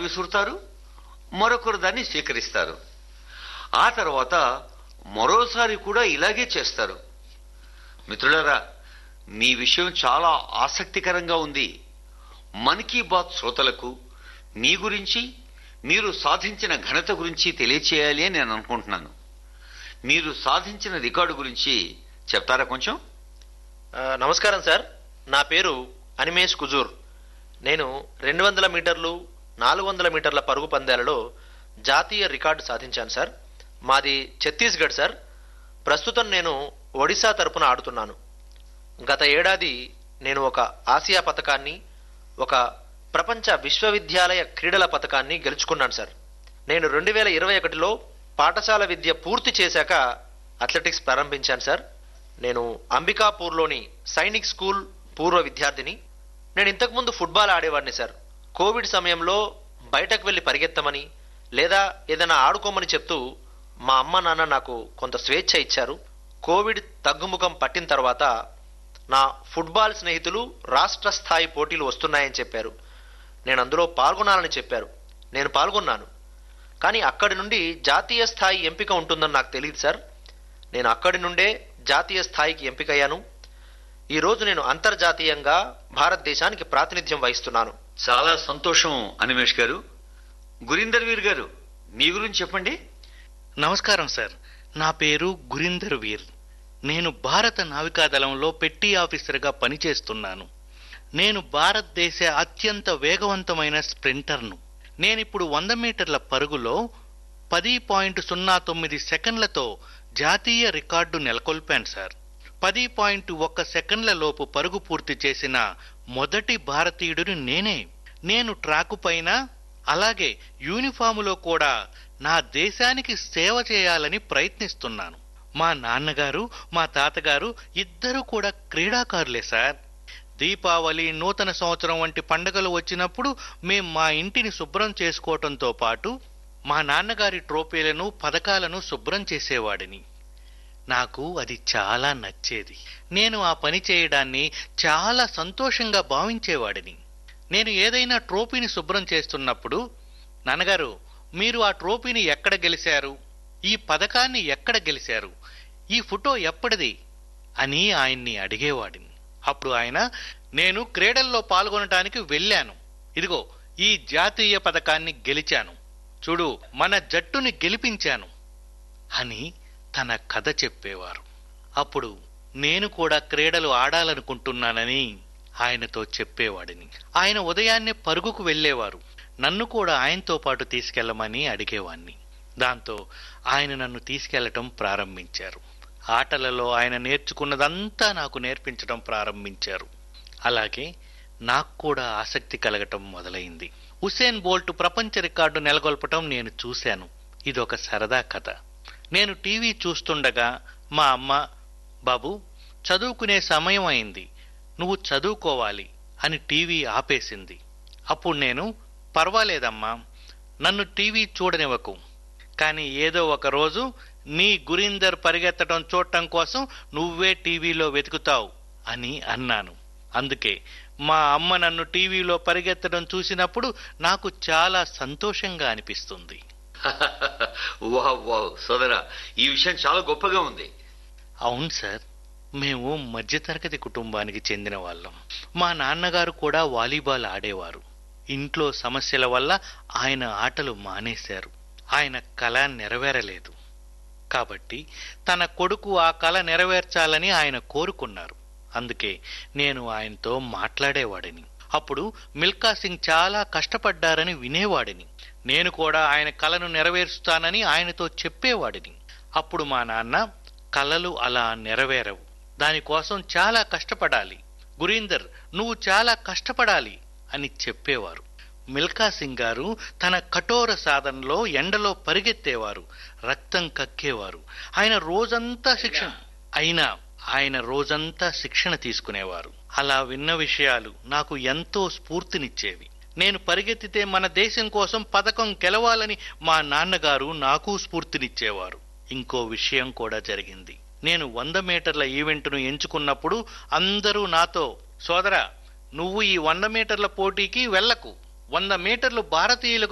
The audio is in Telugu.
విసురుతారు, మరొకరు దాన్ని స్వీకరిస్తారు. ఆ తర్వాత మరోసారి కూడా ఇలాగే చేస్తారు. మిత్రులారా, మీ విషయం చాలా ఆసక్తికరంగా ఉంది. మన్ కీ బాత్ శ్రోతలకు మీ గురించి, మీరు సాధించిన ఘనత గురించి తెలియచేయాలి అని నేను అనుకుంటున్నాను. మీరు సాధించిన రికార్డు గురించి చెప్తారా కొంచెం? నమస్కారం సార్. నా పేరు అనిమేష్ కుజూర్. నేను 200 మీటర్లు, 400 మీటర్ల పరుగు పందాలలో జాతీయ రికార్డు సాధించాను సార్. మాది ఛత్తీస్గఢ్ సార్. ప్రస్తుతం నేను ఒడిశా తరపున ఆడుతున్నాను. గత ఏడాది నేను ఒక ఆసియా పతకాన్ని, ఒక ప్రపంచ విశ్వవిద్యాలయ క్రీడల పతకాన్ని గెలుచుకున్నాను సార్. నేను 2021లో పాఠశాల విద్య పూర్తి చేశాక అథ్లెటిక్స్ ప్రారంభించాను సార్. నేను అంబికాపూర్లోని సైనిక్ స్కూల్ పూర్వ విద్యార్థిని. నేను ఇంతకుముందు ఫుట్బాల్ ఆడేవాడిని సార్. కోవిడ్ సమయంలో బయటకు వెళ్లి పరిగెత్తమని లేదా ఏదైనా ఆడుకోమని చెప్తూ మా అమ్మ నాన్న నాకు కొంత స్వేచ్ఛ ఇచ్చారు. కోవిడ్ తగ్గుముఖం పట్టిన తర్వాత నా ఫుట్బాల్ స్నేహితులు రాష్ట్ర స్థాయి పోటీలు వస్తున్నాయని చెప్పారు. నేను అందులో పాల్గొనాలని చెప్పారు. నేను పాల్గొన్నాను. కానీ అక్కడి నుండి జాతీయ స్థాయి ఎంపిక ఉంటుందని నాకు తెలియదు సార్. నేను అక్కడి నుండే జాతీయ స్థాయికి ఎంపికయ్యాను. ఈరోజు నేను అంతర్జాతీయంగా భారతదేశానికి ప్రాతినిధ్యం వహిస్తున్నాను. చాలా సంతోషం అనిమేష్ గారు. గురీందర్ వీర్ గారు, మీ గురించి చెప్పండి. నమస్కారం సార్. నా పేరు గురీందర్ వీర్. నేను భారత నావికాదళంలో పెట్టి ఆఫీసర్గా పనిచేస్తున్నాను. నేను భారతదేశ అత్యంత వేగవంతమైన స్ప్రింటర్ను. నేనిప్పుడు 100 మీటర్ల పరుగులో 10.09 సెకండ్లతో జాతీయ రికార్డు నెలకొల్పాను సార్. 10.1 సెకండ్ల లోపు పరుగు పూర్తి చేసిన మొదటి భారతీయుడిని నేనే. నేను ట్రాకు పైన, అలాగే యూనిఫాములో కూడా నా దేశానికి సేవ చేయాలని ప్రయత్నిస్తున్నాను. మా నాన్నగారు, మా తాతగారు ఇద్దరూ కూడా క్రీడాకారులే సార్. దీపావళి, నూతన సంవత్సరం వంటి పండుగలు వచ్చినప్పుడు మేం మా ఇంటిని శుభ్రం చేసుకోవటంతో పాటు మా నాన్నగారి ట్రోఫీలను, పథకాలను శుభ్రం చేసేవాడిని. నాకు అది చాలా నచ్చేది. నేను ఆ పని చేయడాన్ని చాలా సంతోషంగా భావించేవాడిని. నేను ఏదైనా ట్రోఫీని శుభ్రం చేస్తున్నప్పుడు, నాన్నగారు మీరు ఆ ట్రోఫీని ఎక్కడ గెలిచారు, ఈ పథకాన్ని ఎక్కడ గెలిచారు, ఈ ఫోటో ఎప్పటిది అని ఆయన్ని అడిగేవాడిని. అప్పుడు ఆయన, నేను క్రీడల్లో పాల్గొనటానికి వెళ్ళాను, ఇదిగో ఈ జాతీయ పథకాన్ని గెలిచాను, చూడు మన జట్టుని గెలిపించాను అని తన కథ చెప్పేవారు. అప్పుడు నేను కూడా క్రీడలు ఆడాలనుకుంటున్నానని ఆయనతో చెప్పేవాడిని. ఆయన ఉదయాన్నే పరుగుకు వెళ్ళేవారు. నన్ను కూడా ఆయనతో పాటు తీసుకెళ్లమని అడిగేవాణ్ణి. దాంతో ఆయన నన్ను తీసుకెళ్లటం ప్రారంభించారు. ఆటలలో ఆయన నేర్చుకున్నదంతా నాకు నేర్పించడం ప్రారంభించారు. అలాగే నాకు కూడా ఆసక్తి కలగటం మొదలైంది. ఉసేన్ బోల్ట్ ప్రపంచ రికార్డు నెలకొల్పటం నేను చూశాను. ఇదొక సరదా కథ. నేను టీవీ చూస్తుండగా మా అమ్మ, బాబు చదువుకునే సమయం అయింది, నువ్వు చదువుకోవాలి అని టీవీ ఆపేసింది. అప్పుడు నేను, పర్వాలేదమ్మా, నన్ను టీవీ చూడనివ్వకు, కానీ ఏదో ఒక రోజు నీ గురీందర్ పరిగెత్తడం చూడటం కోసం నువ్వే టీవీలో వెతుకుతావు అని అన్నాను. అందుకే మా అమ్మ నన్ను టీవీలో పరిగెత్తడం చూసినప్పుడు నాకు చాలా సంతోషంగా అనిపిస్తుంది. వావ్ వావ్ సోదరా, ఈ విషయం చాలా గొప్పగా ఉంది. అవును సార్, మేము మధ్యతరగతి కుటుంబానికి చెందిన వాళ్ళం. మా నాన్నగారు కూడా వాలీబాల్ ఆడేవారు. ఇంట్లో సమస్యల వల్ల ఆయన ఆటలు మానేశారు. ఆయన కల నెరవేరలేదు. కాబట్టి తన కొడుకు ఆ కల నెరవేర్చాలని ఆయన కోరుకున్నారు. అందుకే నేను ఆయనతో మాట్లాడేవాడిని. అప్పుడు మిల్కా సింగ్ చాలా కష్టపడ్డారని వినేవాడిని. నేను కూడా ఆయన కలను నెరవేరుస్తానని ఆయనతో చెప్పేవాడిని. అప్పుడు మా నాన్న, కలలు అలా నెరవేరవు, దానికోసం చాలా కష్టపడాలి, గురీందర్ నువ్వు చాలా కష్టపడాలి అని చెప్పేవారు. మిల్కా సింగ్ గారు తన కఠోర సాధనలో ఎండలో పరిగెత్తేవారు, రక్తం కక్కేవారు. ఆయన రోజంతా శిక్షణ తీసుకునేవారు. అలా విన్న విషయాలు నాకు ఎంతో స్ఫూర్తినిచ్చేవి. నేను పరిగెత్తితే మన దేశం కోసం పథకం గెలవాలని మా నాన్నగారు నాకు స్ఫూర్తినిచ్చేవారు. ఇంకో విషయం కూడా జరిగింది. నేను 100 మీటర్ల ఈవెంట్ను ఎంచుకున్నప్పుడు అందరూ నాతో, సోదరా నువ్వు ఈ 100 మీటర్ల పోటీకి వెళ్లకు, 100 మీటర్లు భారతీయులకు